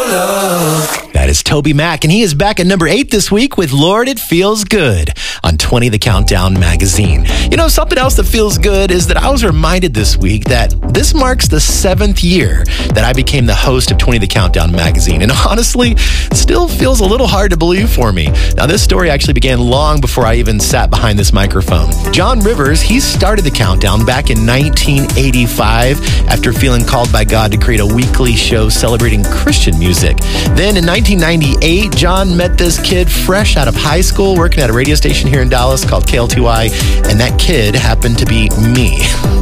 That is Toby Mac, and he is back at number 8 this week with Lord, It Feels Good on 20 The Countdown magazine. You know, something else that feels good is that I was reminded this week that this marks the 7th year that I became the host of 20 The Countdown magazine, and honestly, still feels a little hard to believe for me. Now, this story actually began long before I even sat behind this microphone. John Rivers, he started The Countdown back in 1985 after feeling called by God to create a weekly show celebrating Christian music. Then in 1998, John met this kid fresh out of high school working at a radio station here in Dallas called KL2I, and that kid happened to be me.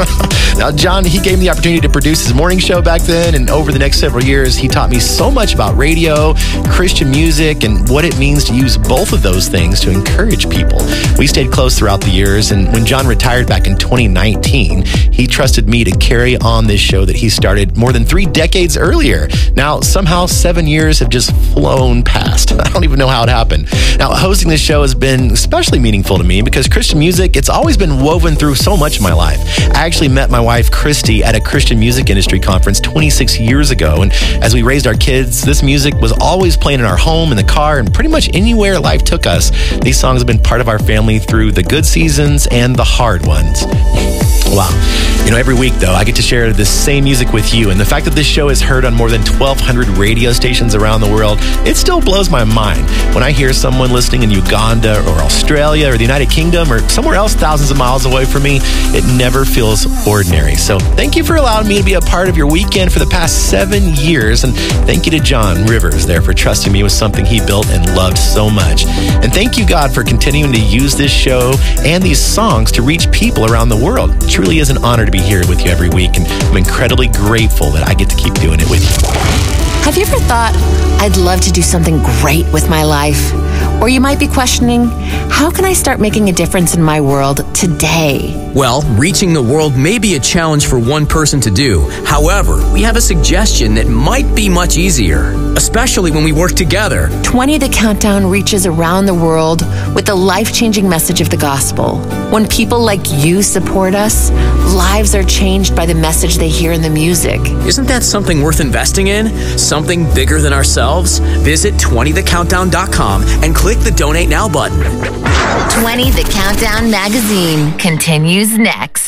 Now, John, he gave me the opportunity to produce his morning show back then, and over the next several years, he taught me so much about radio, Christian music, and what it means to use both of those things to encourage people. We stayed close throughout the years, and when John retired back in 2019, he trusted me to carry on this show that he started more than 3 decades earlier. Now, somehow 7 years have just flown past. I don't even know how it happened. Now, hosting this show has been especially meaningful to me because Christian music, it's always been woven through so much of my life. I actually met my wife, Christy, at a Christian music industry conference 26 years ago, and as we raised our kids, this music was always playing in our home, in the car, and pretty much anywhere life took us. These songs have been part of our family through the good seasons and the hard ones. Wow. You know, every week, though, I get to share this same music with you, and the fact that this show is heard on more than 1,200 radio stations around the world, it still blows my mind. When I hear someone listening in Uganda or Australia or the United Kingdom or somewhere else thousands of miles away from me, it never feels ordinary. So thank you for allowing me to be a part of your weekend for the past 7 years, and thank you to John Rivers there for trusting me with something he built and loved so much. And thank you, God, for continuing to use this show and these songs to reach people around the world. It truly is an honor to be here with you every week, and I'm incredibly grateful that I get to keep doing it with you. Have you ever thought, I'd love to do something great with my life? Or you might be questioning, how can I start making a difference in my world today? Well, reaching the world may be a challenge for one person to do. However, we have a suggestion that might be much easier, especially when we work together. 20 The Countdown reaches around the world with the life-changing message of the gospel. When people like you support us, lives are changed by the message they hear in the music. Isn't that something worth investing in? Something bigger than ourselves? Visit 20thecountdown.com and click the Donate Now button. 20 The Countdown magazine continues next.